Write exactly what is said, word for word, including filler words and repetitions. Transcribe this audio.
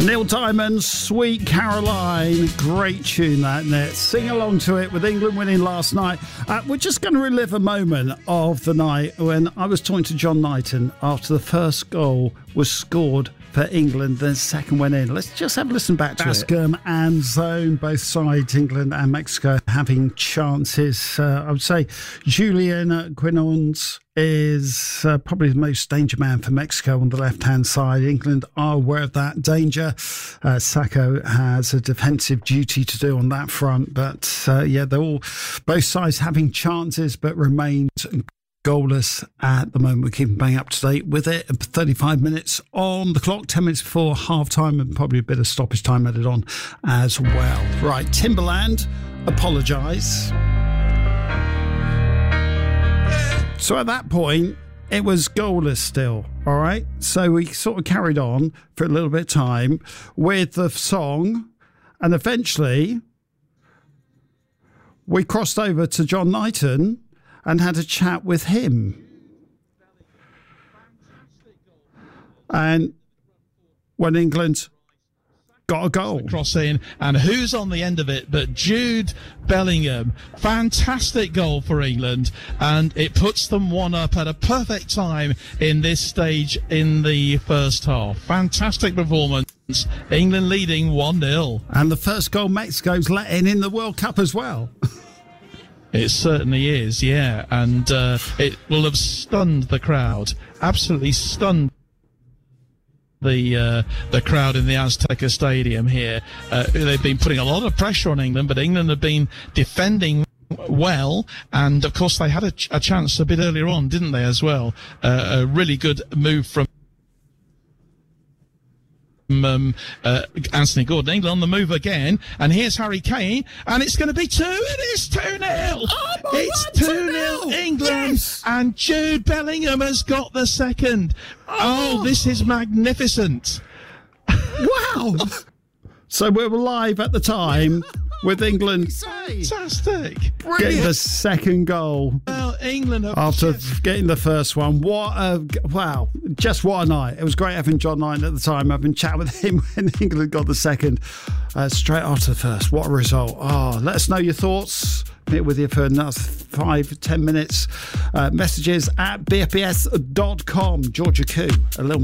Neil Diamond, Sweet Caroline. Great tune, that, isn't it? Sing along to it with England winning last night. Uh, we're just going to relive a moment of the night when I was talking to John Knighton after the first goal was scored for England, the second went in. Let's just have a listen back to Bascom it. And zone, both sides, England and Mexico, having chances. Uh, I would say Julian Quinones is uh, probably the most danger man for Mexico on the left-hand side. England are aware of that danger. Uh, Sacco has a defensive duty to do on that front. But, uh, yeah, they're all, both sides having chances, but remained goalless at the moment. We're keeping bang up to date with it. thirty-five minutes on the clock, ten minutes before half time, and probably a bit of stoppage time added on as well. Right, Timberland, apologise. So at that point, it was goalless still, all right? So we sort of carried on for a little bit of time with the song, and eventually we crossed over to John Knighton and had a chat with him. And when England got a goal. Cross in, and who's on the end of it but Jude Bellingham. Fantastic goal for England, and it puts them one up at a perfect time in this stage in the first half. Fantastic performance. England leading one nil. And the first goal Mexico's let in in the World Cup as well. It certainly is, yeah, and uh, it will have stunned the crowd, absolutely stunned the uh, the crowd in the Azteca Stadium here. Uh, they've been putting a lot of pressure on England, but England have been defending well, and of course they had a, ch- a chance a bit earlier on, didn't they, as well? Uh, a really good move from Um, uh, Anthony Gordon. England on the move again, and here's Harry Kane, and it's going to be two. It is two nil. Oh, it's two nil England, yes. And Jude Bellingham has got the second. Oh, oh this is magnificent! Wow. So we were live at the time with England fantastic getting the second goal. Well, England have after just... getting the first one. What a wow! Just what a night! It was great having John Knighton at the time. I've been chatting with him when England got the second, uh, straight after the first. What a result! Oh, let us know your thoughts. Be with you for another five, ten minutes. Uh, messages at b f b s dot com. Georgia Koo, a little more.